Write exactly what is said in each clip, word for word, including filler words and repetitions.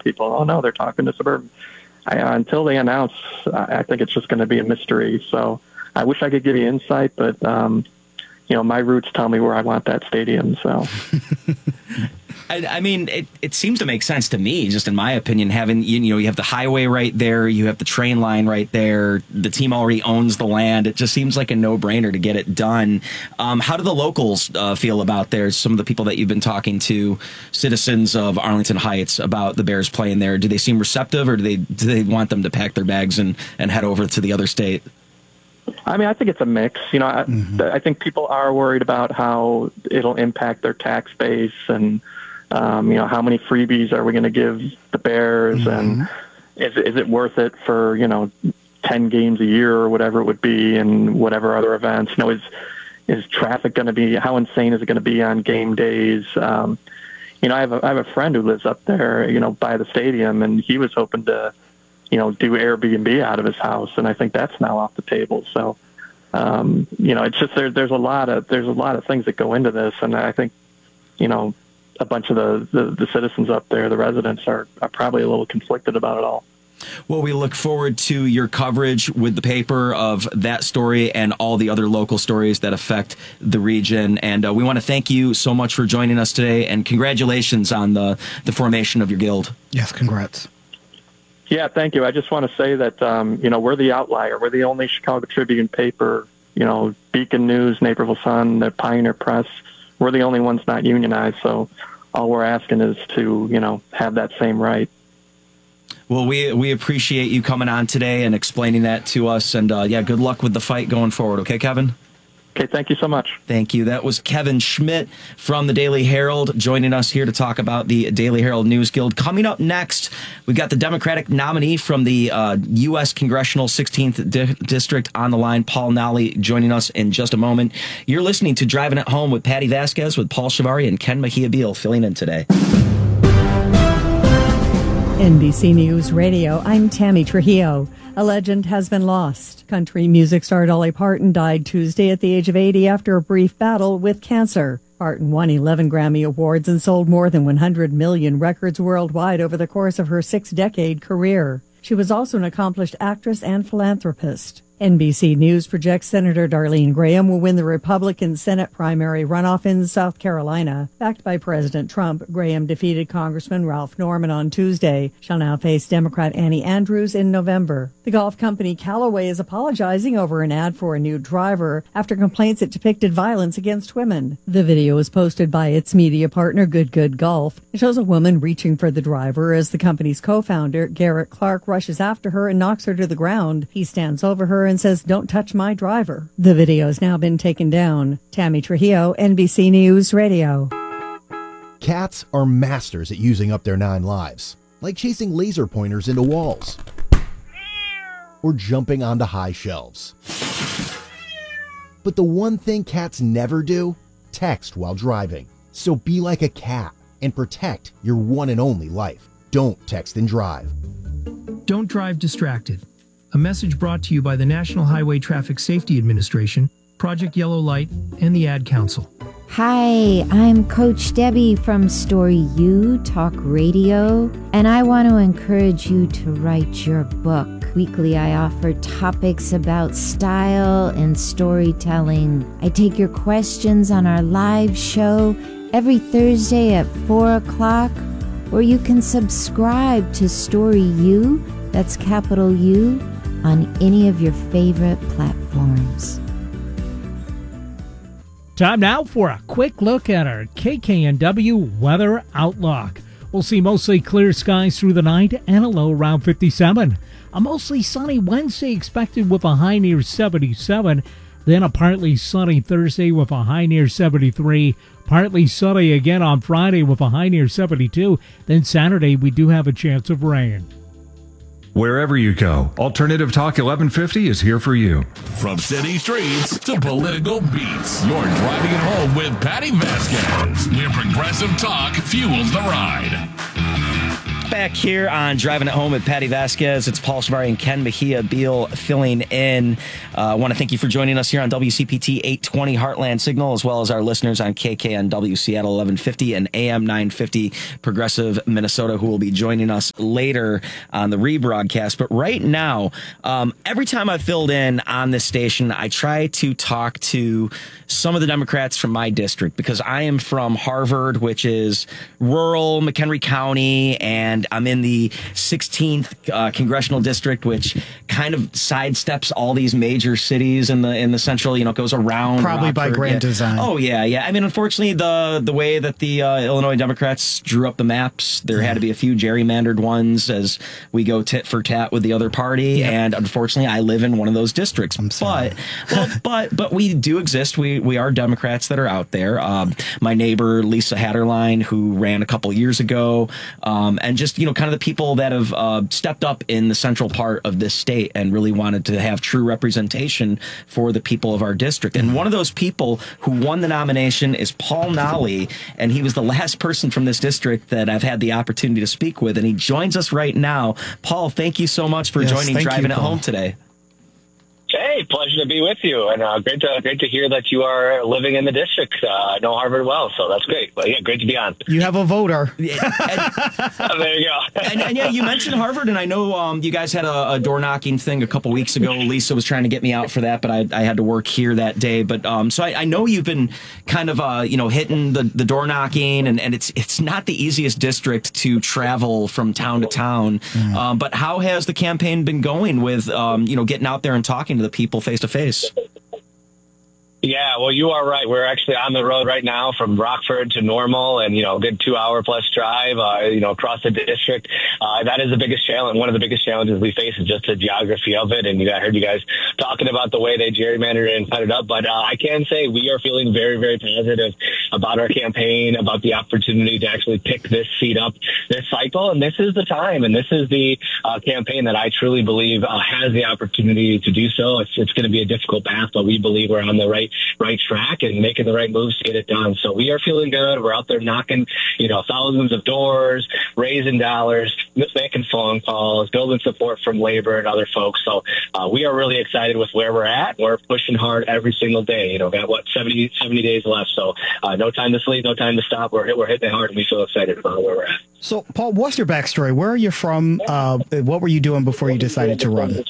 people, oh, no, they're talking to Suburban. I, until they announce, I, I think it's just going to be a mystery. So I wish I could give you insight, but, um, you know, my roots tell me where I want that stadium. So, I, I mean, it, it seems to make sense to me, just in my opinion, having, you, you know, you have the highway right there, you have the train line right there, the team already owns the land. It just seems like a no-brainer to get it done. Um, how do the locals uh, feel about there? Some of the people that you've been talking to, citizens of Arlington Heights, about the Bears playing there, do they seem receptive, or do they do they want them to pack their bags and, and head over to the other state? I mean, I think it's a mix. You know, I, mm-hmm. I think people are worried about how it'll impact their tax base, and um, you know, how many freebies are we going to give the Bears, mm-hmm. and is is it worth it for, you know, ten games a year or whatever it would be, and whatever other events? You know, is is traffic going to be, how insane is it going to be on game days? Um, you know, I have a I have a friend who lives up there, you know, by the stadium, and he was hoping to, you know, do Airbnb out of his house, and I think that's now off the table. So, um, you know, it's just there, there's a lot of there's a lot of things that go into this, and I think, you know, a bunch of the, the, the citizens up there, the residents, are, are probably a little conflicted about it all. Well, we look forward to your coverage with the paper of that story and all the other local stories that affect the region. And uh, we want to thank you so much for joining us today, and congratulations on the, the formation of your guild. Yes, congrats. Yeah, thank you. I just want to say that, um, you know, we're the outlier. We're the only Chicago Tribune paper, you know, Beacon News, Naperville Sun, the Pioneer Press. We're the only ones not unionized. So all we're asking is to, you know, have that same right. Well, we we appreciate you coming on today and explaining that to us. And, uh, yeah, good luck with the fight going forward. Okay, Kevin? Okay, thank you so much. Thank you. That was Kevin Schmidt from the Daily Herald joining us here to talk about the Daily Herald News Guild. Coming up next, we've got the Democratic nominee from the uh, U S Congressional sixteenth Di- District on the line, Paul Nally, joining us in just a moment. You're listening to Driving It Home with Patty Vasquez, with Paul Shivari and Ken Mejia-Beal filling in today. N B C News Radio, I'm Tammy Trujillo. A legend has been lost. Country music star Dolly Parton died Tuesday at the age of eighty after a brief battle with cancer. Parton won eleven Grammy Awards and sold more than one hundred million records worldwide over the course of her six-decade career. She was also an accomplished actress and philanthropist. N B C News projects Senator Darlene Graham will win the Republican Senate primary runoff in South Carolina. Backed by President Trump, Graham defeated Congressman Ralph Norman on Tuesday. She'll now face Democrat Annie Andrews in November. The golf company Callaway is apologizing over an ad for a new driver after complaints it depicted violence against women. The video was posted by its media partner Good Good Golf. It shows a woman reaching for the driver as the company's co-founder, Garrett Clark, rushes after her and knocks her to the ground. He stands over her and says, "Don't touch my driver." The video has now been taken down. Tammy Trujillo, N B C News Radio. Cats are masters at using up their nine lives, like chasing laser pointers into walls or jumping onto high shelves. But the one thing cats never do, text while driving. So be like a cat and protect your one and only life. Don't text and drive. Don't drive distracted. A message brought to you by the National Highway Traffic Safety Administration, Project Yellow Light, and the Ad Council. Hi, I'm Coach Debbie from Story U Talk Radio, and I want to encourage you to write your book. Weekly, I offer topics about style and storytelling. I take your questions on our live show every Thursday at four o'clock, or you can subscribe to Story U, that's capital U, on any of your favorite platforms. Time now for a quick look at our K K N W weather outlook. We'll see mostly clear skies through the night and a low around fifty-seven. A mostly sunny Wednesday expected with a high near seventy-seven. Then a partly sunny Thursday with a high near seventy-three. Partly sunny again on Friday with a high near seventy-two. Then Saturday we do have a chance of rain. Wherever you go, Alternative Talk eleven fifty is here for you. From city streets to political beats, you're driving it home with Patty Vasquez, where progressive talk fuels the ride. back here on Driving It Home with Patty Vasquez. It's Paul Shavari and Ken Mejia Beal filling in. I uh, want to thank you for joining us here on W C P T eight twenty Heartland Signal, as well as our listeners on K K N W Seattle eleven fifty and A M nine fifty Progressive Minnesota, who will be joining us later on the rebroadcast. But right now, um, every time I've filled in on this station, I try to talk to some of the Democrats from my district, because I am from Harvard, which is rural McHenry County, and I'm in the sixteenth uh, congressional district, which kind of sidesteps all these major cities in the in the central, you know, goes around. Probably Rockford. by grand yeah. design. Oh, yeah, yeah. I mean, unfortunately, the the way that the uh, Illinois Democrats drew up the maps, there mm. had to be a few gerrymandered ones as we go tit for tat with the other party, yep. and unfortunately, I live in one of those districts. I'm sorry. But, well, but, but we do exist. We, we are Democrats that are out there. Um, my neighbor, Lisa Hatterline, who ran a couple years ago, um, and just, you know, kind of the people that have uh, stepped up in the central part of this state and really wanted to have true representation for the people of our district. And one of those people who won the nomination is Paul Nolly, and he was the last person from this district that I've had the opportunity to speak with, and he joins us right now. Paul, thank you so much for yes, joining Driving you, It Home today. Hey, pleasure to be with you, and uh, great to great to hear that you are living in the district. Uh, I know Harvard well, so that's great. But yeah, great to be on. You have a voter. Yeah, and, oh, there you go. and, and yeah, you mentioned Harvard, and I know um, you guys had a, a door knocking thing a couple weeks ago. Lisa was trying to get me out for that, but I, I had to work here that day. But um, so I, I know you've been kind of uh, you know hitting the, the door knocking, and, and it's it's not the easiest district to travel from town to town. Mm. Um, but how has the campaign been going with um, you know getting out there and talking to the people face to face? Yeah, well, you are right. We're actually on the road right now from Rockford to Normal, and, you know, a good two hour plus drive, uh, you know, across the district. Uh, that is the biggest challenge. One of the biggest challenges we face is just the geography of it. And you I heard you guys talking about the way they gerrymandered it and cut it up. But uh, I can say we are feeling very, very positive about our campaign, about the opportunity to actually pick this seat up this cycle. And this is the time. And this is the uh, campaign that I truly believe uh, has the opportunity to do so. It's, it's going to be a difficult path, but we believe we're on the right right track and making the right moves to get it done. So we are feeling good. We're out there knocking, you know, thousands of doors, raising dollars, making phone calls, building support from labor and other folks. So uh, we are really excited with where we're at. We're pushing hard every single day. You know, got what, seventy, seventy days left. So uh, no time to sleep, no time to stop. We're, we're hitting it hard, and we feel excited about where we're at. So, Paul, what's your backstory? Where are you from? Uh, what were you doing before you decided to run?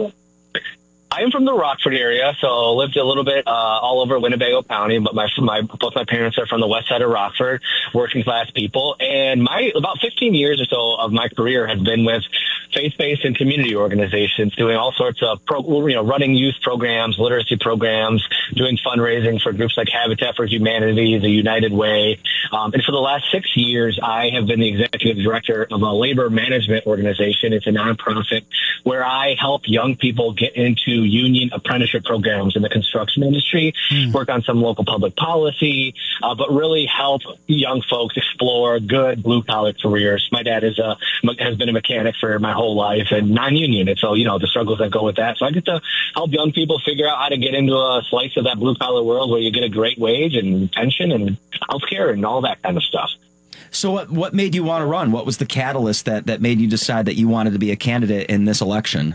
I am from the Rockford area, so lived a little bit uh, all over Winnebago County, but my, my both my parents are from the west side of Rockford, working class people. And my about fifteen years or so of my career has been with faith-based and community organizations, doing all sorts of, pro, you know, running youth programs, literacy programs, doing fundraising for groups like Habitat for Humanity, the United Way. Um, and for the last six years, I have been the executive director of a labor management organization. It's a nonprofit where I help young people get into union apprenticeship programs in the construction industry, mm. work on some local public policy, uh, but really help young folks explore good blue-collar careers. My dad is a, has been a mechanic for my whole life and non-union, and so, you know, the struggles that go with that. So I get to help young people figure out how to get into a slice of that blue-collar world where you get a great wage and pension and healthcare and all that kind of stuff. So what, what made you want to run? What was the catalyst that, that made you decide that you wanted to be a candidate in this election?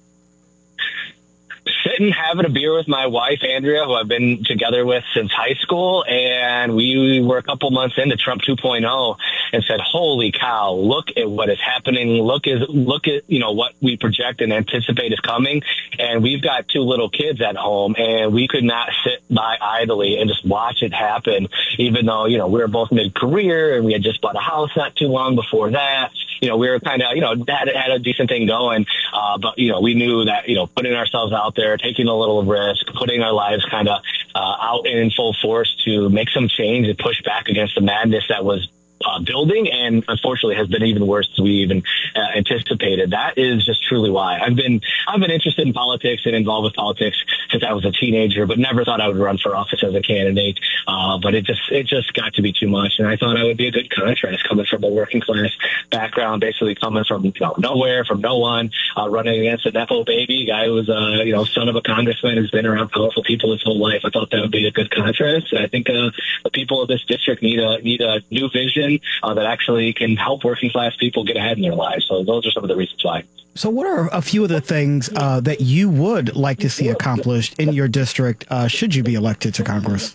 Sitting, having a beer with my wife, Andrea, who I've been together with since high school, and we were a couple months into Trump two point oh and said, holy cow, look at what is happening. Look at, look at, you know, what we project and anticipate is coming. And we've got two little kids at home, and we could not sit by idly and just watch it happen, even though, you know, we were both mid-career and we had just bought a house not too long before that. You know, we were kind of, you know, had, had a decent thing going. Uh, but, you know, we knew that, you know, putting ourselves out there, taking a little risk, putting our lives kind of uh, out in full force to make some change and push back against the madness that was Uh, building, and unfortunately has been even worse than we even uh, anticipated. That is just truly why I've been I've been interested in politics and involved with politics since I was a teenager, but never thought I would run for office as a candidate. Uh, but it just it just got to be too much, and I thought I would be a good contrast coming from a working class background, basically coming from, you know, nowhere, from no one, uh, running against a nepo baby guy who was uh, you know son of a congressman who's been around powerful people his whole life. I thought that would be a good contrast. I think uh, the people of this district need a need a new vision legislation uh, that actually can help working class people get ahead in their lives. So those are some of the reasons why. So what are a few of the things uh, that you would like to see accomplished in your district uh, should you be elected to Congress?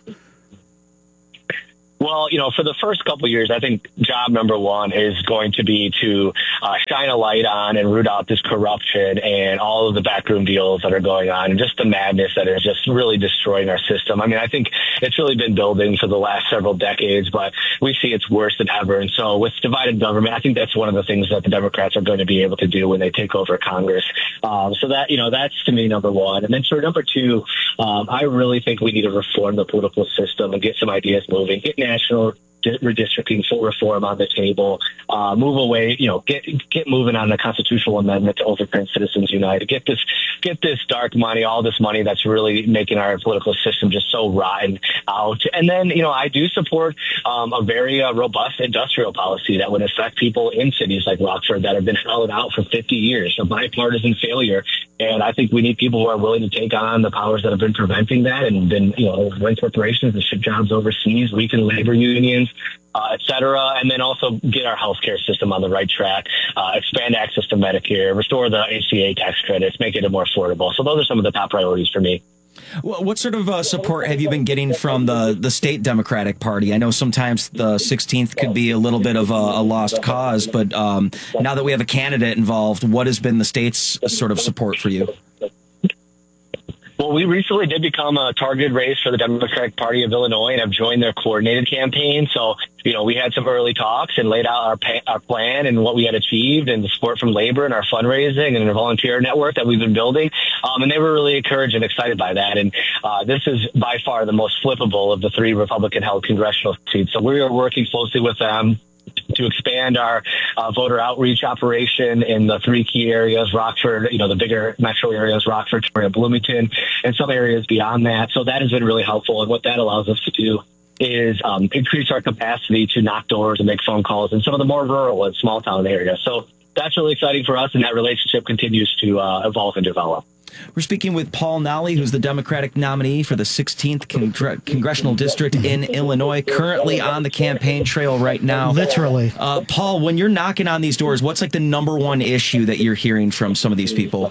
Well, you know, for the first couple of years, I think job number one is going to be to uh, shine a light on and root out this corruption and all of the backroom deals that are going on and just the madness that is just really destroying our system. I mean, I think it's really been building for the last several decades, but we see it's worse than ever. And so with divided government, I think that's one of the things that the Democrats are going to be able to do when they take over Congress. Um, so that, you know, that's to me number one. And then for number two, um, I really think we need to reform the political system and get some ideas moving, get national redistricting, full reform on the table, uh, move away, you know, get get moving on the constitutional amendment to overturn Citizens United, get this get this dark money, all this money that's really making our political system just so rotten out. And then, you know, I do support um, a very uh, robust industrial policy that would affect people in cities like Rockford that have been held out for fifty years, a bipartisan failure. And I think we need people who are willing to take on the powers that have been preventing that and been, you know, run corporations and ship jobs overseas, weaken labor unions, uh, et cetera. And then also get our healthcare system on the right track, uh, expand access to Medicare, restore the A C A tax credits, make it more affordable. So those are some of the top priorities for me. What sort of uh, support have you been getting from the, the state Democratic Party? I know sometimes the sixteenth could be a little bit of a, a lost cause, but um, now that we have a candidate involved, what has been the state's sort of support for you? Well, we recently did become a targeted race for the Democratic Party of Illinois and have joined their coordinated campaign. So, you know, we had some early talks and laid out our, pa- our plan and what we had achieved and the support from labor and our fundraising and our volunteer network that we've been building. Um, and they were really encouraged and excited by that. And uh, this is by far the most flippable of the three Republican-held congressional seats. So we are working closely with them to expand our uh, voter outreach operation in the three key areas, Rockford, you know, the bigger metro areas, Rockford, Victoria, Bloomington, and some areas beyond that. So that has been really helpful. And what that allows us to do is um, increase our capacity to knock doors and make phone calls in some of the more rural and small town areas. So that's really exciting for us, and that relationship continues to uh, evolve and develop. We're speaking with Paul Nally, who's the Democratic nominee for the sixteenth Congre- Congressional District in Illinois, currently on the campaign trail right now. Literally. Uh, Paul, when you're knocking on these doors, what's like the number one issue that you're hearing from some of these people?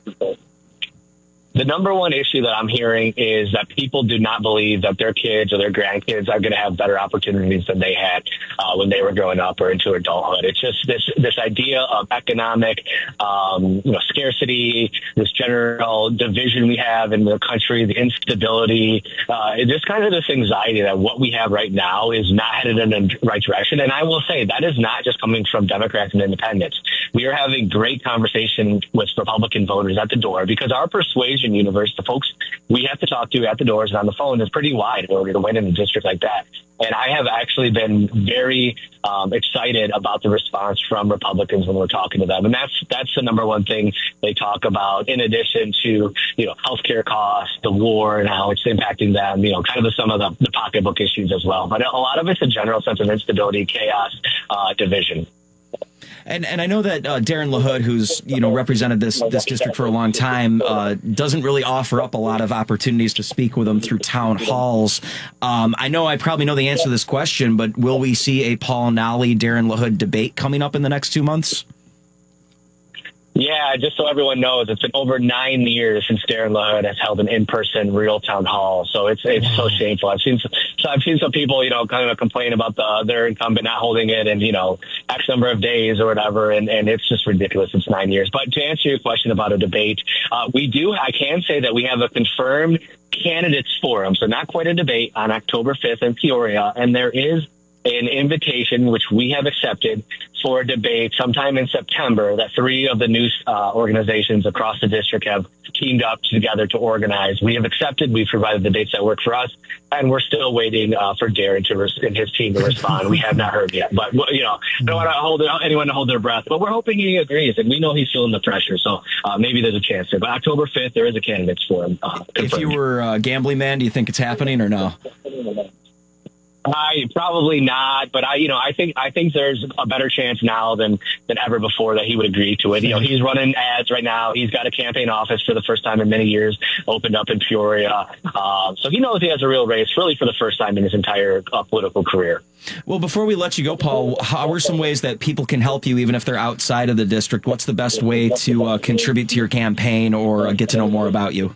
The number one issue that I'm hearing is that people do not believe that their kids or their grandkids are going to have better opportunities than they had uh, when they were growing up or into adulthood. It's just this this idea of economic, um, you know, scarcity, this general division we have in the country, the instability, uh, just kind of this anxiety that what we have right now is not headed in the right direction. And I will say that is not just coming from Democrats and independents. We are having great conversation with Republican voters at the door because our persuasion universe, the folks we have to talk to at the doors and on the phone, is pretty wide in order to win in a district like that. And I have actually been very um, excited about the response from Republicans when we're talking to them. And that's that's the number one thing they talk about, in addition to, you know, healthcare costs, the war, and how it's impacting them, you know, kind of some of the, the pocketbook issues as well. But a lot of it's a general sense of instability, chaos, uh, division. And and I know that uh, Darren LaHood, who's, you know, represented this this district for a long time, uh, doesn't really offer up a lot of opportunities to speak with them through town halls. Um, I know I probably know the answer to this question, but will we see a Paul Nally, Darren LaHood debate coming up in the next two months? Yeah, just so everyone knows, it's been over nine years since Darren LaHood has held an in-person real town hall. So it's it's so shameful. I've seen some, so I've seen some people, you know, kind of complain about the their incumbent not holding it in, you know, X number of days or whatever, and, and it's just ridiculous. It's nine years. But to answer your question about a debate, uh, we do. I can say that we have a confirmed candidates forum, so not quite a debate, on October fifth in Peoria, and there is an invitation which we have accepted for a debate sometime in September that three of the news uh, organizations across the district have teamed up together to organize. We have accepted. We've provided the dates that work for us, and we're still waiting uh, for Darren to res- and his team to respond. We have not heard yet, but you know, I don't want to hold anyone to hold their breath. But we're hoping he agrees, and we know he's feeling the pressure. So uh, maybe there's a chance there. But October fifth, there is a candidates forum. Uh, if you were a gambling man, do you think it's happening or no? I probably not, but I, you know, I think I think there's a better chance now than than ever before that he would agree to it. You know, he's running ads right now. He's got a campaign office for the first time in many years, opened up in Peoria, uh, so he knows he has a real race, really for the first time in his entire uh, political career. Well, before we let you go, Paul, how are some ways that people can help you, even if they're outside of the district? What's the best way to uh, contribute to your campaign or uh, get to know more about you?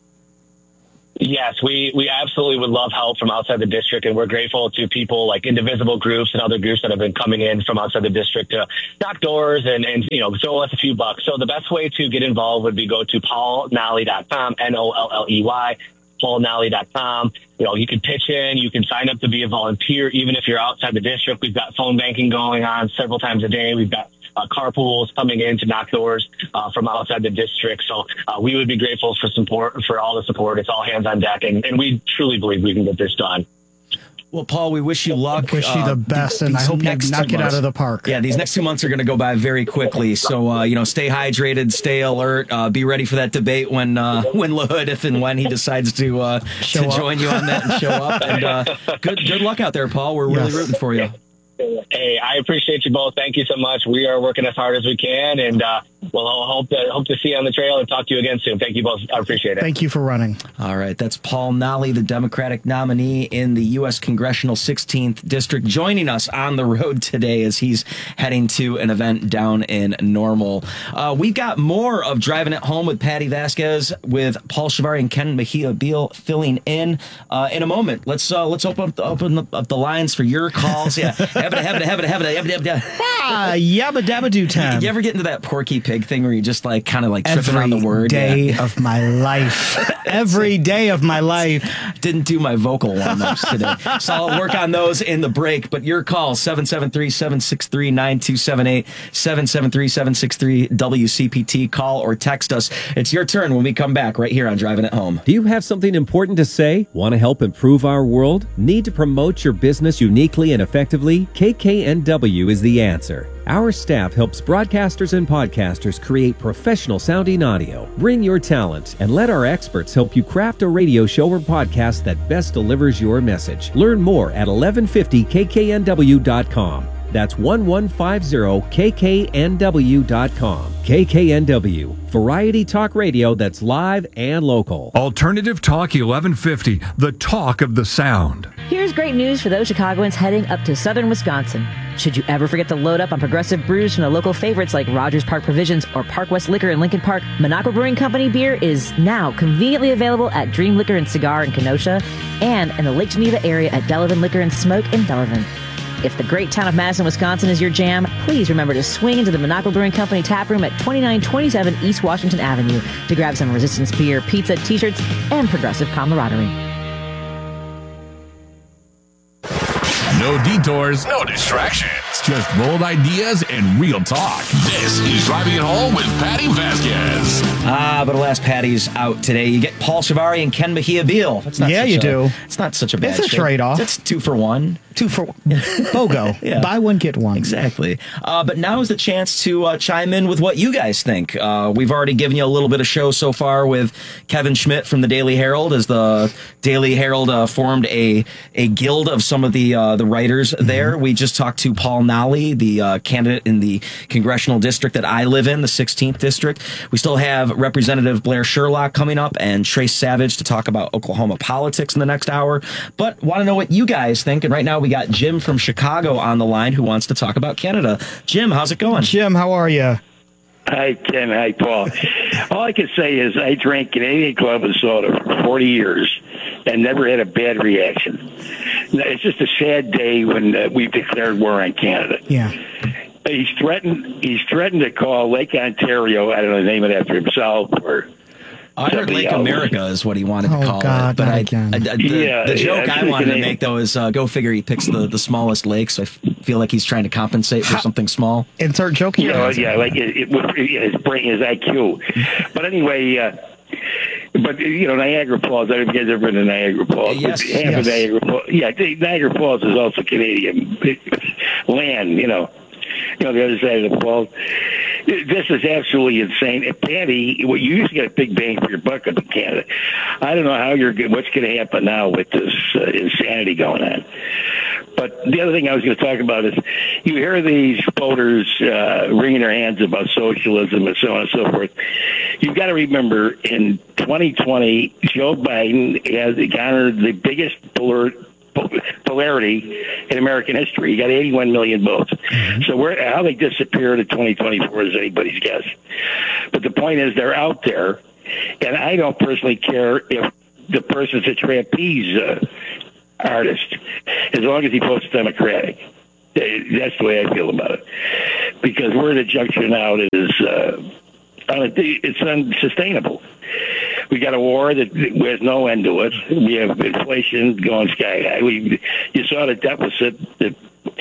Yes, we, we absolutely would love help from outside the district, and we're grateful to people like Indivisible Groups and other groups that have been coming in from outside the district to knock doors and, and you know, throw us a few bucks. So the best way to get involved would be go to paul nalley dot com, N O L L E Y, paul nalley dot com. You know, you can pitch in, you can sign up to be a volunteer, even if you're outside the district. We've got phone banking going on several times a day. We've got Uh, carpools coming in to knock doors uh, from outside the district. So uh, we would be grateful for support, for all the support. It's all hands on deck, and, and we truly believe we can get this done. Well, Paul, we wish you luck. Wish you the best, uh, and I hope you knock it out of the park. Yeah, these next two months are going to go by very quickly. So, uh, you know, stay hydrated, stay alert, uh, be ready for that debate when uh, when LaHood, if and when he decides to uh, to up. join you on that and show up. And uh, good good luck out there, Paul. We're really Yes. rooting for you. Hey, I appreciate you both. Thank you so much. We are working as hard as we can, and uh, we'll hope to hope to see you on the trail and talk to you again soon. Thank you both. I appreciate it. Thank you for running. All right, that's Paul Nalley, the Democratic nominee in the U S Congressional sixteenth District, joining us on the road today as he's heading to an event down in Normal. Uh, we've got more of Driving It Home with Patty Vasquez, with Paul Shivari and Ken Mejia Beal filling in uh, in a moment. Let's uh, let's open up the, open up the lines for your calls. Yeah, have it, have it, have it, have it, have it, have it. Ah, yabba dabba do time. You ever get into that Porky Pig thing where you just like kind of like tripping Every on the word? day Yeah. of my life. Every day of my life. Didn't do my vocal warm-ups today. So I'll work on those in the break. But your call, seven seven three, seven six three, nine two seven eight, seven seven three, seven six three, W C P T. Call or text us. It's your turn when we come back right here on Driving It Home. Do you have something important to say? Want to help improve our world? Need to promote your business uniquely and effectively? K K N W is the answer. Our staff helps broadcasters and podcasters create professional sounding audio. Bring your talent and let our experts help you craft a radio show or podcast that best delivers your message. Learn more at eleven fifty K K N W dot com. That's eleven fifty K K N W dot com. K K N W, variety talk radio that's live and local. Alternative Talk eleven fifty, the talk of the Sound. Here's great news for those Chicagoans heading up to southern Wisconsin. Should you ever forget to load up on progressive brews from the local favorites like Rogers Park Provisions or Park West Liquor in Lincoln Park, Minocqua Brewing Company beer is now conveniently available at Dream Liquor and Cigar in Kenosha and in the Lake Geneva area at Delavan Liquor and Smoke in Delavan. If the great town of Madison, Wisconsin is your jam, please remember to swing into the Minocqua Brewing Company tap room at twenty-nine twenty-seven East Washington Avenue to grab some Resistance beer, pizza, t-shirts, and progressive camaraderie. No detours, no distractions. Just bold ideas and real talk. This is Driving It Home with Patty Vasquez. Ah, but alas, Patty's out today. You get Paul Shivari and Ken Mejia Beal. That's not Yeah, such you a, do. It's not such a bad It's a shake. trade-off. That's two for one. Two for BOGO. Yeah. Buy one, get one. Exactly. Uh, but now is the chance to uh, chime in with what you guys think. Uh, we've already given you a little bit of show so far with Kevin Schmidt from the Daily Herald, as the Daily Herald uh, formed a a guild of some of the uh, the writers Mm-hmm. there. We just talked to Paul Nalley, the uh, candidate in the congressional district that I live in, the sixteenth district. We still have Representative Blair Sherlock coming up and Trace Savage to talk about Oklahoma politics in the next hour. But want to know what you guys think. And right now we got Jim from Chicago on the line who wants to talk about Canada. Jim, how's it going? Jim, how are you? Hi, Ken. Hi, Paul. All I can say is I drank Canadian Club and soda for forty years and never had a bad reaction. It's just a sad day when uh, we've declared war on Canada. Yeah. He's threatened. He's threatened to call Lake Ontario. I don't know, name it after himself or. I heard Lake else. America is what he wanted Oh, to call God, it. But not I, again. I, I, the, Yeah, the joke yeah, I wanted to Canadian. make, though, is uh, go figure he picks the, the smallest lake, so I f- feel like he's trying to compensate for something small. Insert joking. You know, yeah, like it, it, it, his brain, his I Q. But anyway, uh, but you know, Niagara Falls. I don't know if you guys ever been to Niagara Falls. Yes, Half yes. of Niagara Falls. Yeah, Niagara Falls is also Canadian land. You know, you know the other side of the falls. This is absolutely insane. And Patty, well, you used to get a big bang for your buck up in Canada. I don't know how you're what's going to happen now with this uh, insanity going on. But the other thing I was going to talk about is you hear these voters uh, wringing their hands about socialism and so on and so forth. You've got to remember in twenty twenty, Joe Biden has garnered the biggest polar polarity in American history. He got eighty-one million votes. Mm-hmm. So where, how they disappeared in twenty twenty-four is anybody's guess. But the point is they're out there, and I don't personally care if the person's a trapeze uh, artist, as long as he votes Democratic. That's the way I feel about it. Because we're at a juncture now that is uh, it's unsustainable. We got a war that has no end to it. We have inflation going sky high. We, you saw the deficit, that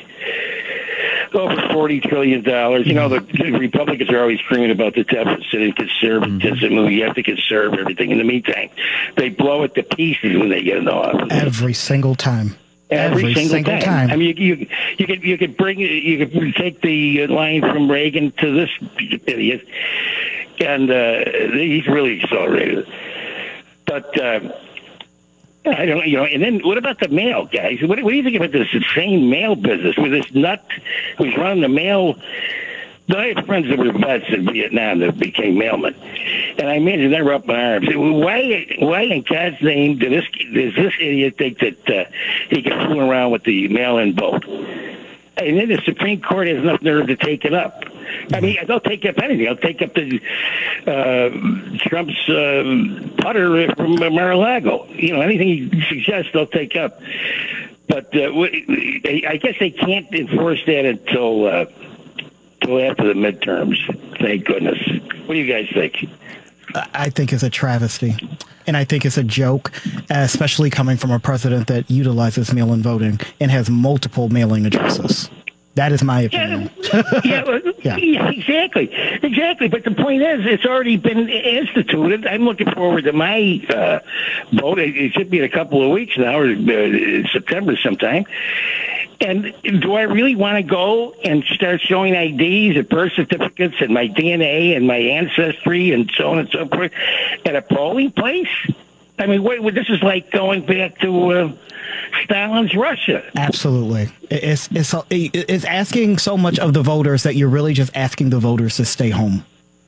over forty trillion dollars. You know, the, the Republicans are always screaming about the deficit and conservatism. Mm-hmm. You have to conserve everything. In the meantime, they blow it to pieces when they get in the office. Every single time. Every, Every single, single time. time. I mean, you, you you could you could bring you could take the line from Reagan to this idiot, and uh, he's really accelerated. But uh, I don't, you know. And then what about the mail, guys? What, what do you think about this insane mail business with this nut who's running the mail? I have friends that were vets in Vietnam that became mailmen, and I imagine they're up in arms. Why, why in God's name does this does this idiot think that uh, he can fool around with the mail-in vote? And then the Supreme Court has enough nerve to take it up. I mean, they'll take up anything. They'll take up the uh, Trump's uh, putter from Mar-a-Lago. You know, anything he suggests, they'll take up. But uh, I guess they can't enforce that until. Uh, Till after the midterms, thank goodness. What do you guys think? I think it's a travesty, and I think it's a joke, especially coming from a president that utilizes mail-in voting and has multiple mailing addresses. That is my opinion. Yeah, yeah, well, yeah. yeah, exactly, exactly. But the point is, it's already been instituted. I'm looking forward to my uh, vote. It should be in a couple of weeks now, or uh, September sometime. And do I really want to go and start showing I Ds and birth certificates and my D N A and my ancestry and so on and so forth at a polling place? I mean, what, this is like going back to uh, Stalin's Russia. Absolutely. It's, it's, it's asking so much of the voters that you're really just asking the voters to stay home.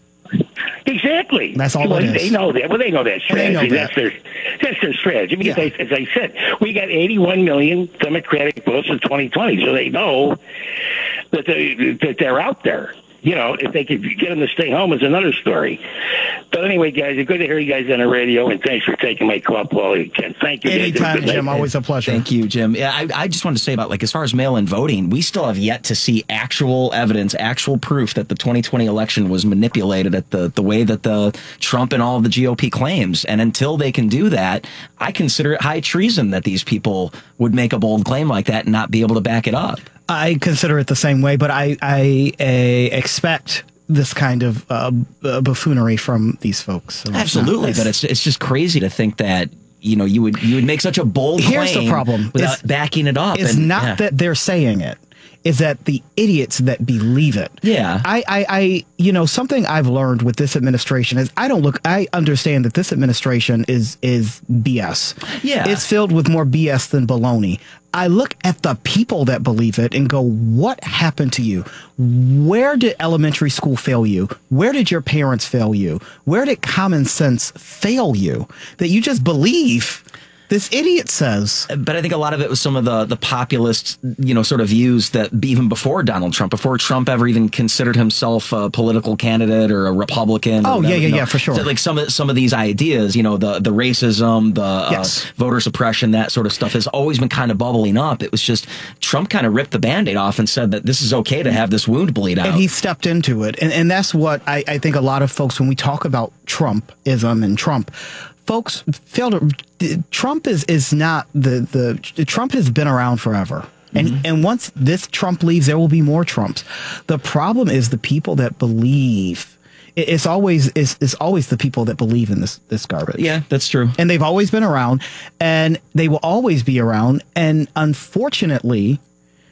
Exactly. That's all well, it is. They know that. Well, they know that strategy. Know that. That's their that's their strategy. Because, yeah. as, as I said, we got eighty-one million Democratic votes in twenty twenty, so they know that they that they're out there. You know, if they could get them to stay home is another story. But anyway, guys, it's good to hear you guys on the radio, and thanks for taking my call, Paul. Again. Thank you. Anytime, Jim. Always a pleasure. Thank you, Jim. Yeah, I, I just wanted to say about, like, as far as mail-in voting, we still have yet to see actual evidence, actual proof that the twenty twenty election was manipulated at the, the way that the Trump and all of the G O P claims. And until they can do that, I consider it high treason that these people would make a bold claim like that and not be able to back it up. I consider it the same way, but I, I uh, expect this kind of uh, buffoonery from these folks. So Absolutely, but it's it's just crazy to think that, you know, you would you would make such a bold Here's claim the problem. without it's, backing it up. It's and, not yeah. that they're saying it. Is that the idiots that believe it? Yeah. I, I, I, you know, something I've learned with this administration is I don't look, I understand that this administration is, is B S. Yeah. It's filled with more B S than baloney. I look at the people that believe it and go, what happened to you? Where did elementary school fail you? Where did your parents fail you? Where did common sense fail you? That you just believe this idiot says. But I think a lot of it was some of the, the populist, you know, sort of views that even before Donald Trump, before Trump ever even considered himself a political candidate or a Republican. Oh, or yeah, yeah, you know, yeah, for sure. So like some of, some of these ideas, you know, the, the racism, the yes. uh, voter suppression, that sort of stuff has always been kind of bubbling up. It was just Trump kind of ripped the Band-Aid off and said that this is okay to have this wound bleed out. And he stepped into it. And, and that's what I, I think a lot of folks, when we talk about Trumpism and Trump, folks fail to. Trump is is not the the Trump has been around forever, and mm-hmm. and once this Trump leaves, there will be more Trumps. The problem is the people that believe. It's always it's, it's always the people that believe in this this garbage. Yeah, that's true. And they've always been around, and they will always be around. And unfortunately,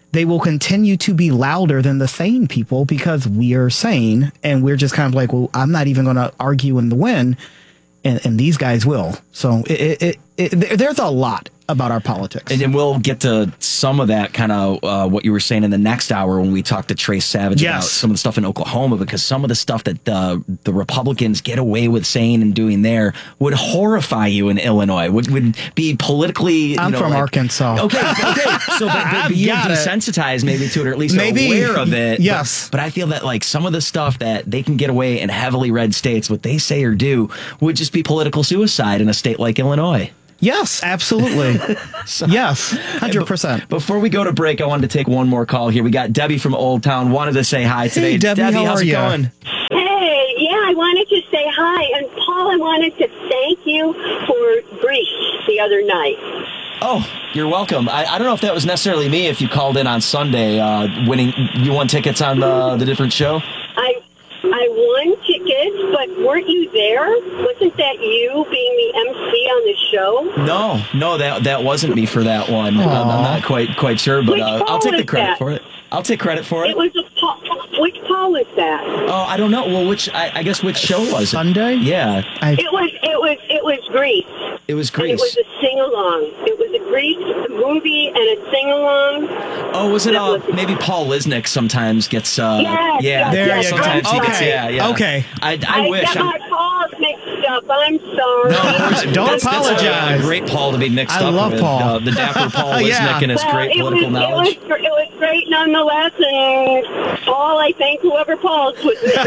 they will continue to be louder than the sane people because we are sane, and we're just kind of like, well, I'm not even going to argue in the win, and, and these guys will. So it, it, it, it, there's a lot about our politics. And then we'll get to some of that kind of uh, what you were saying in the next hour when we talk to Trace Savage Yes. about some of the stuff in Oklahoma, because some of the stuff that uh, the Republicans get away with saying and doing there would horrify you in Illinois, would, would be politically... You I'm know, from like, Arkansas. Okay, okay. So, but, but, but you're Got it. desensitized maybe to it, or at least Maybe, aware of it. yes. But, but I feel that like some of the stuff that they can get away in heavily red states, what they say or do, would just be political suicide in a state like Illinois. Yes, absolutely. Yes, one hundred percent. Before we go to break, I wanted to take one more call here. We got Debbie from Old Town, wanted to say hi today. Hey, Debbie, how how's are it ya? going? Hey, yeah, I wanted to say hi. And Paul, I wanted to thank you for Greece the other night. Oh, you're welcome. I, I don't know if that was necessarily me if you called in on Sunday, uh, winning, you won tickets on the, the different show? I I won tickets, but weren't you there? Wasn't that you being the M C on the show? No, no, that that wasn't me for that one. I'm, I'm not quite quite sure, but Which uh, I'll Paul take the was credit that? for it. I'll take credit for it. It was a Paul. Which Paul was that? Oh, I don't know. Well, which I, I guess which show was it? Sunday? Yeah, It was. It was. It was Grease. it was And Grease. it was a sing along. It was a Grease movie and a sing along. Oh, was it uh, maybe Paul Lisnick sometimes gets uh Yes, yeah, yes, There yeah you sometimes go. he gets Okay. yeah, yeah. Okay. I, I, I wish got I'm, my Pauls mixed up. I'm sorry. No, no worries. Don't That's- that's apologize. a great Paul to be mixed I up love with. Paul. Uh, the dapper Paul Lisnick Yeah. and his Well, great it political was, knowledge. It was, it was great nonetheless, and Paul, I thank whoever Paul's was there.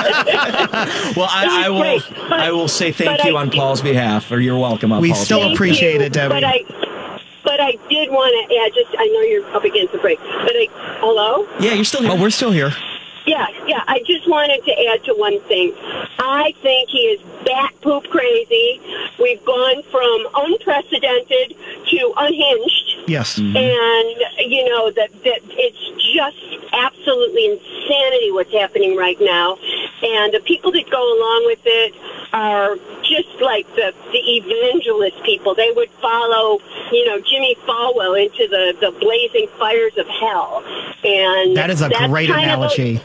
Well, I, I will. Great, but- I will say thank but you I- on Paul's behalf, or you're welcome on We Paul's still behalf. appreciate you, it, Debbie. But I, but I did want to add. Just I know you're up against the break, but I, hello. Yeah, you're still here. Oh, we're still here. Yeah, yeah. I just wanted to add to one thing. I think he is bat poop crazy. We've gone from unprecedented to unhinged. Yes. And you know that that it's just absolutely insanity what's happening right now, and the people that go along with it are just like the the evangelist people. They would follow, you know, Jimmy Falwell into the the blazing fires of hell, and That is a that's great kind of a- analogy.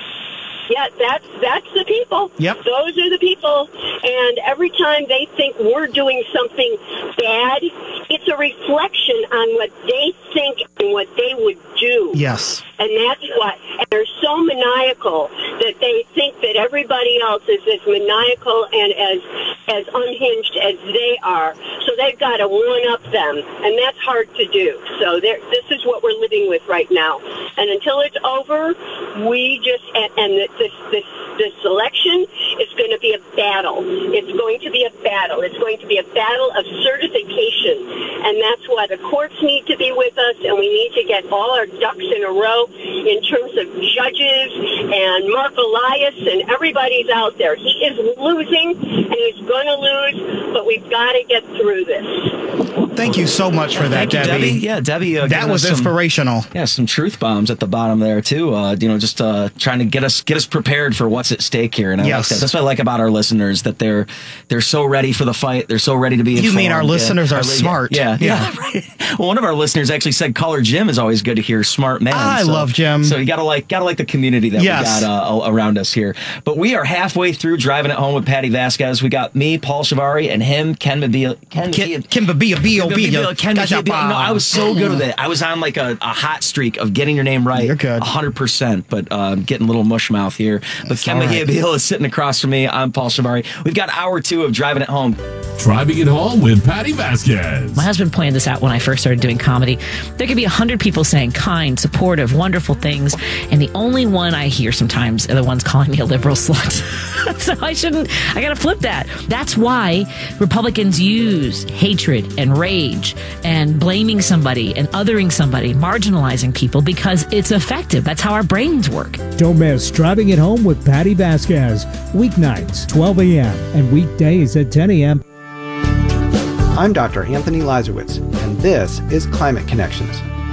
yeah, that's that's the people. Yep. Those are the people. And every time they think we're doing something bad, it's a reflection on what they think and what they would do. Yes. And that's what. And they're so maniacal that they think that everybody else is as maniacal and as as unhinged as they are. So they've got to one up them, and that's hard to do. So there, this is what we're living with right now. And until it's over, we just and, and this this this election is going to be a battle. It's going to be a battle. It's going to be a battle of certification, and that's why the courts need to be with us, and we need to get all our ducks in a row in terms of judges and Mark Elias and everybody's out there. He is losing, and he's going to lose, but we've got to get through this. Thank you so much for that, Thank you, Debbie. Debbie. Yeah, Debbie. Uh, That giving was us some- inspirational. Yeah, some truth bombs at the bottom there too. Uh, you know, just uh, trying to get us get us prepared for what's at stake here. And I Yes. like that. That's what I like about our listeners, that they're they're so ready for the fight. They're so ready to be. You informed. mean our Yeah. listeners are Our- smart. Yeah, yeah. Yeah. right. Well, one of our listeners actually said, "Caller Jim is always good to hear. Smart man." I So- love Jim. So you gotta like gotta like the community that Yes. we got uh, around us here. But we are halfway through driving it home with Patty Vasquez. We got me, Paul Shavari, and him, Ken Mabia. Ken Kim Babia, B O B. Ken Mabia. No, I was so good with it. I was on like a, a hot streak of getting your name right. You're good. one hundred percent, but uh, I'm getting a little mush mouth here. But Ken all right. Mabia is sitting across from me. I'm Paul Shavari. We've got hour two of driving it home. Driving it home with Patty Vasquez. My husband pointed this out when I first started doing comedy. There could be a hundred people saying kind, supportive, wonderful things, and the only one I hear sometimes are the ones calling me a liberal slut. So I shouldn't, I gotta flip that. That's why Republicans use hatred and rage and blaming somebody and othering somebody, marginalizing people, because it's effective. That's how our brains work. Don't miss Driving It Home with Patty Vasquez. Weeknights, twelve a.m. and weekdays at ten a.m. I'm Doctor Anthony Lazarowitz, and this is Climate Connections.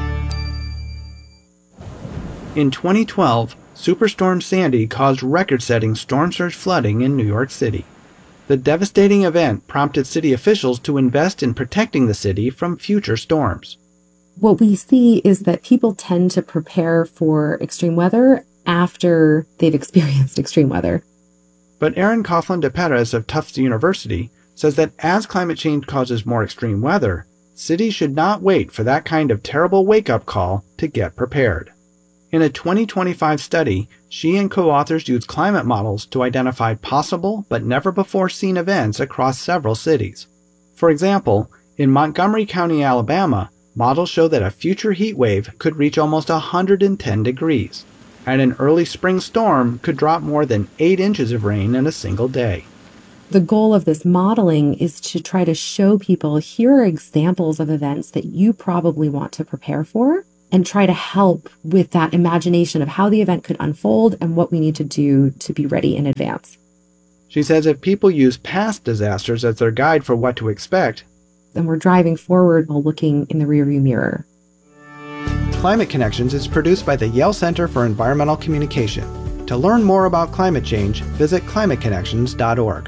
In twenty twelve, Superstorm Sandy caused record-setting storm surge flooding in New York City. The devastating event prompted city officials to invest in protecting the city from future storms. what we see is that people tend to prepare for extreme weather after they've experienced extreme weather. But Erin Coughlin de Perez of Tufts University says that as climate change causes more extreme weather, cities should not wait for that kind of terrible wake-up call to get prepared. In a twenty twenty-five study, she and co-authors used climate models to identify possible but never-before-seen events across several cities. For example, in Montgomery County, Alabama, models show that a future heat wave could reach almost one hundred ten degrees, and an early spring storm could drop more than eight inches of rain in a single day. The goal of this modeling is to try to show people, here are examples of events that you probably want to prepare for, and try to help with that imagination of how the event could unfold and what we need to do to be ready in advance. She says if people use past disasters as their guide for what to expect, then we're driving forward while looking in the rearview mirror. Climate Connections is produced by the Yale Center for Environmental Communication. To learn more about climate change, visit climate connections dot org.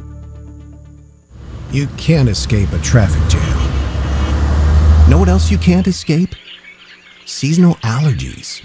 You can't escape a traffic jam. Know what else you can't escape? Seasonal allergies.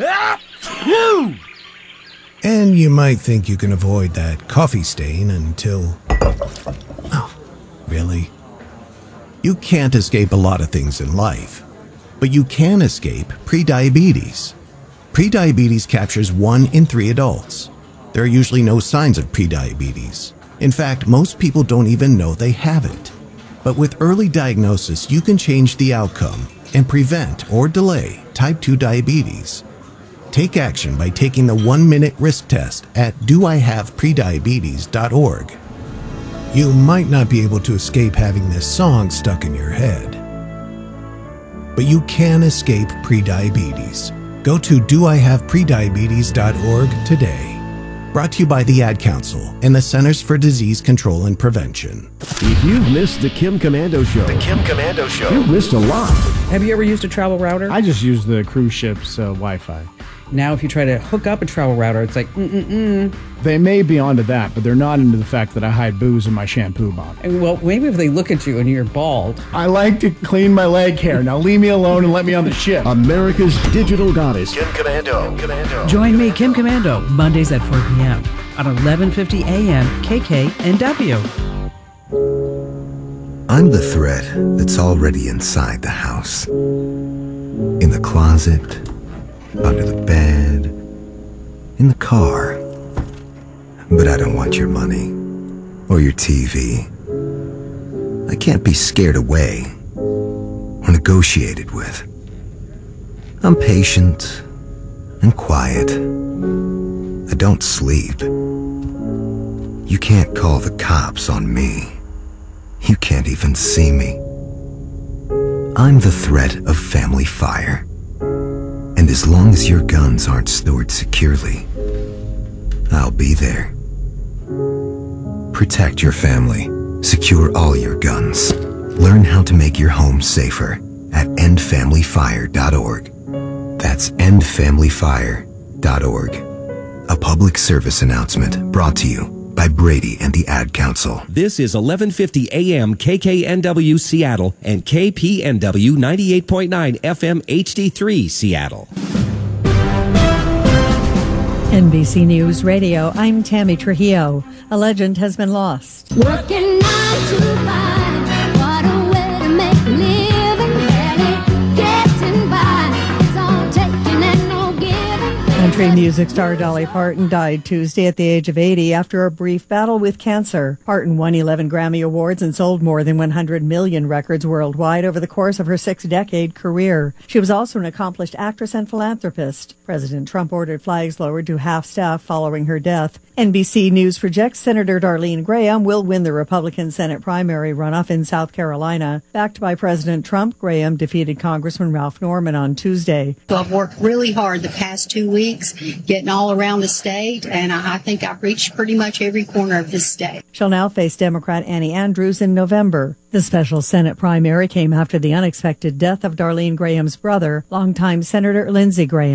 And you might think you can avoid that coffee stain until... Oh, really? You can't escape a lot of things in life, but you can escape prediabetes. Prediabetes captures one in three adults. There are usually no signs of prediabetes. In fact, most people don't even know they have it. But with early diagnosis, you can change the outcome and prevent or delay type two diabetes. Take action by taking the one-minute risk test at do I have prediabetes dot org. You might not be able to escape having this song stuck in your head, but you can escape prediabetes. Go to do I have prediabetes dot org today. Brought to you by the Ad Council and the Centers for Disease Control and Prevention. If you've missed the Kim Komando Show, The Kim Komando Show. you've missed a lot. Have you ever used a travel router? I just use the cruise ship's uh, Wi-Fi. Now, if you try to hook up a travel router, it's like, mm-mm-mm. They may be onto that, but they're not into the fact that I hide booze in my shampoo bottle. Well, maybe if they look at you and you're bald. I like to clean my leg hair. Now leave me alone and let me on the ship. America's digital goddess. Kim Komando. Commando. Join me, Kim Komando, Mondays at four p.m. on eleven fifty a.m. K K N W. I'm the threat that's already inside the house. In the closet, under the bed, in the car. But I don't want your money or your T V. I can't be scared away or negotiated with. I'm patient and quiet. I don't sleep. You can't call the cops on me. You can't even see me. I'm the threat of family fire. And as long as your guns aren't stored securely, I'll be there. Protect your family. Secure all your guns. Learn how to make your home safer at end family fire dot org. That's end family fire dot org. A public service announcement brought to you by Brady and the Ad Council. This is eleven fifty A M K K N W Seattle and K P N W ninety-eight point nine F M H D three Seattle. N B C News Radio, I'm Tammy Trujillo. A legend has been lost. Working nine to five, what a way to make a living, barely getting by. It's all taking and no giving. Country music star Dolly Parton died Tuesday at the age of eighty after a brief battle with cancer. Parton won eleven Grammy Awards and sold more than one hundred million records worldwide over the course of her six-decade career. She was also an accomplished actress and philanthropist. President Trump ordered flags lowered to half-staff following her death. N B C News projects Senator Darlene Graham will win the Republican Senate primary runoff in South Carolina. Backed by President Trump, Graham defeated Congressman Ralph Norman on Tuesday. So I've worked really hard the past two weeks, getting all around the state, and I think I've reached pretty much every corner of this state. She'll now face Democrat Annie Andrews in November. The special Senate primary came after the unexpected death of Darlene Graham's brother, longtime Senator Lindsey Graham.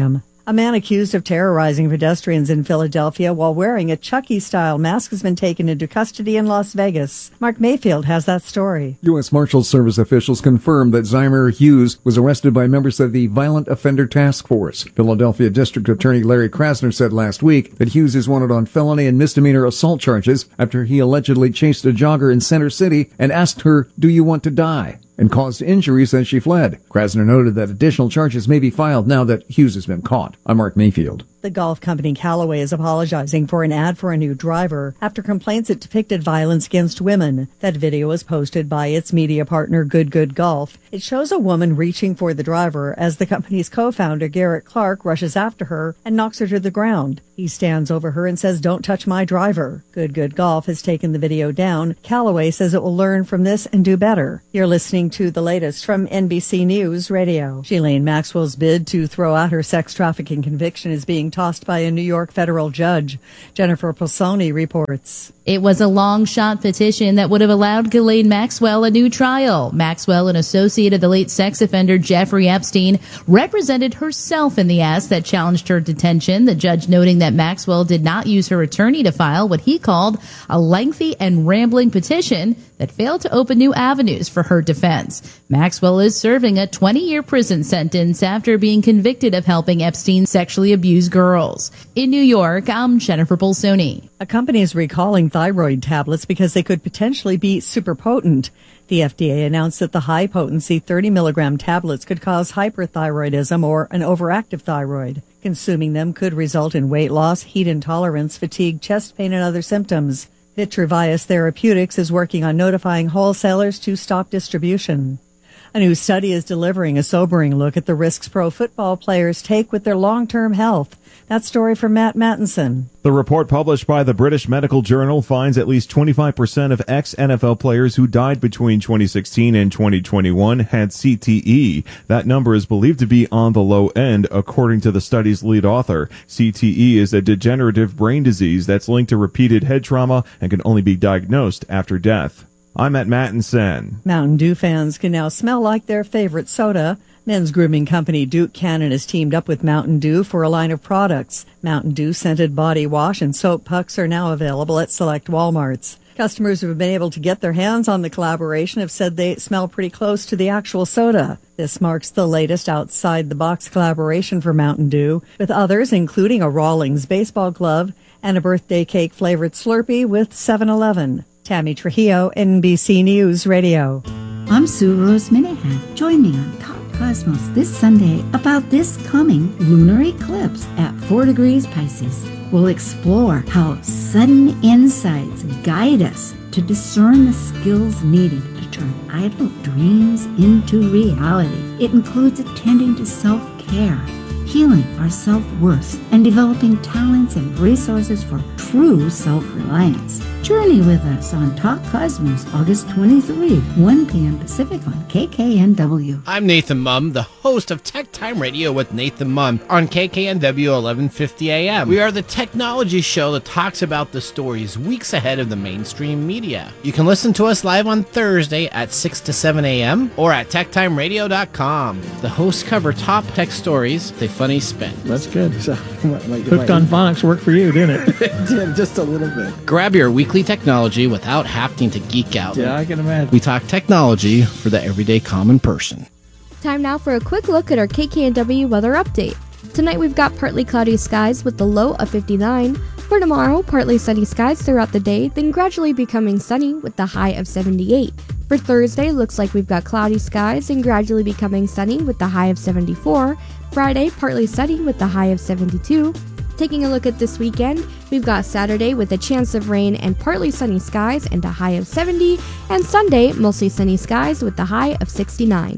A man accused of terrorizing pedestrians in Philadelphia while wearing a Chucky-style mask has been taken into custody in Las Vegas. Mark Mayfield has that story. U S Marshals Service officials confirmed that Zymer Hughes was arrested by members of the Violent Offender Task Force. Philadelphia District Attorney Larry Krasner said last week that Hughes is wanted on felony and misdemeanor assault charges after he allegedly chased a jogger in Center City and asked her, "Do you want to die?" and caused injuries as she fled. Krasner noted that additional charges may be filed now that Hughes has been caught. I'm Mark Mayfield. The golf company Callaway is apologizing for an ad for a new driver after complaints it depicted violence against women. That video was posted by its media partner Good Good Golf. It shows a woman reaching for the driver as the company's co-founder Garrett Clark rushes after her and knocks her to the ground. He stands over her and says, "Don't touch my driver." Good Good Golf has taken the video down. Callaway says it will learn from this and do better. You're listening to the latest from N B C News Radio. Ghislaine Maxwell's bid to throw out her sex trafficking conviction is being tossed by a New York federal judge. Jennifer Polsoni reports. It was a long-shot petition that would have allowed Ghislaine Maxwell a new trial. Maxwell, an associate of the late sex offender Jeffrey Epstein, represented herself in the ask that challenged her detention, the judge noting that Maxwell did not use her attorney to file what he called a lengthy and rambling petition that failed to open new avenues for her defense. Maxwell is serving a twenty-year prison sentence after being convicted of helping Epstein sexually abuse girls. In New York, I'm Jennifer Polsoni. A company is recalling thyroid tablets because they could potentially be super potent. The F D A announced that the high-potency thirty milligram tablets could cause hyperthyroidism or an overactive thyroid. Consuming them could result in weight loss, heat intolerance, fatigue, chest pain, and other symptoms. Vitruvius Therapeutics is working on notifying wholesalers to stop distribution. A new study is delivering a sobering look at the risks pro football players take with their long-term health. That story from Matt Mattinson. The report published by the British Medical Journal finds at least twenty-five percent of ex-N F L players who died between twenty sixteen and twenty twenty-one had C T E. That number is believed to be on the low end, according to the study's lead author. C T E is a degenerative brain disease that's linked to repeated head trauma and can only be diagnosed after death. I'm Matt Mattinson. Mountain Dew fans can now smell like their favorite soda. Men's grooming company Duke Cannon has teamed up with Mountain Dew for a line of products. Mountain Dew scented body wash and soap pucks are now available at select Walmarts. Customers who have been able to get their hands on the collaboration have said they smell pretty close to the actual soda. This marks the latest outside-the-box collaboration for Mountain Dew, with others including a Rawlings baseball glove and a birthday cake-flavored Slurpee with seven eleven. Tammy Trujillo, N B C News Radio. I'm Sue Rose Minahan. Join me on Talk Cosmos this Sunday about this coming lunar eclipse at four degrees Pisces. We'll explore how sudden insights guide us to discern the skills needed to turn idle dreams into reality. It includes attending to self-care, healing our self-worth, and developing talents and resources for true self-reliance. Journey with us on Talk Cosmos, August twenty-third, one p.m. Pacific on K K N W. I'm Nathan Mumm, the host of Tech Time Radio with Nathan Mumm on K K N W eleven fifty A M. We are the technology show that talks about the stories weeks ahead of the mainstream media. You can listen to us live on Thursday at six to seven a.m. or at tech time radio dot com. The hosts cover top tech stories with a funny spin. That's good. So, my, my, Hooked on Phonics worked for you, didn't it? It did, just a little bit. Grab your weekly technology without having to geek out. Yeah, I can imagine. We talk technology for the everyday common person. Time now for a quick look at our K K N W weather update. Tonight we've got partly cloudy skies with the low of fifty-nine. For tomorrow, partly sunny skies throughout the day, then gradually becoming sunny with the high of seventy-eight. For Thursday, looks like we've got cloudy skies and gradually becoming sunny with the high of seventy-four. Friday, partly sunny with the high of seventy-two. Taking a look at this weekend, we've got Saturday with a chance of rain and partly sunny skies and a high of seventy, and Sunday, mostly sunny skies with the high of sixty-nine.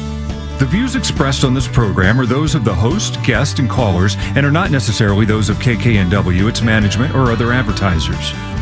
The views expressed on this program are those of the host, guest, and callers, and are not necessarily those of K K N W, its management, or other advertisers.